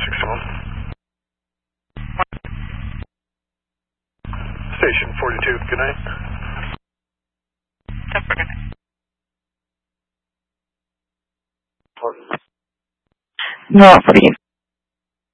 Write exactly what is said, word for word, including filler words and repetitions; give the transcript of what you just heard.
sixty-one. Station forty-two, good night. Have a good night. No, forty.